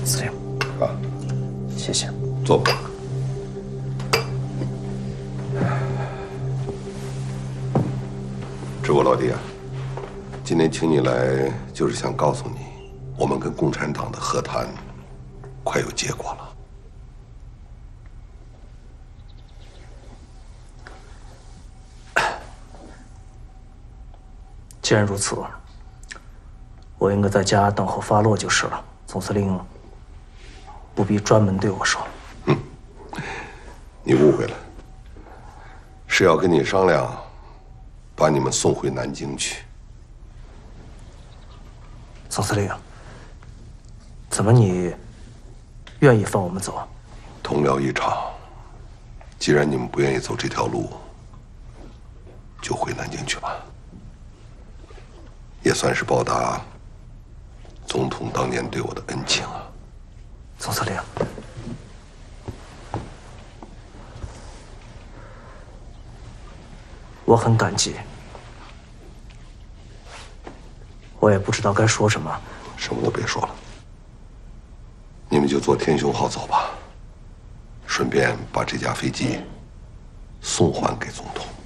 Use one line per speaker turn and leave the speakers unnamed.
司令。
啊，
谢谢。
坐吧。知国老弟啊，今天请你来，就是想告诉你，我们跟共产党的和谈快有结果了。
既然如此，我应该在家等候发落就是了。总司令不必专门对我说。
你误会了，是要跟你商量，把你们送回南京去。
总司令，怎么你愿意放我们走？
同僚一场，既然你们不愿意走这条路，就回南京去吧。也算是报答总统当年对我的恩情啊。
总司令，我很感激，我也不知道该说什么。
什么都别说了，你们就坐天雄号走吧，顺便把这架飞机送还给总统。